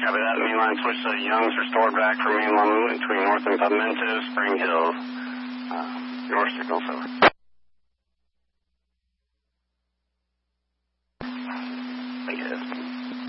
Copy that. Mainline switch to Young's restored back for mainline movement between North and Pimento, Spring Hill. Your signal, over. Thank you.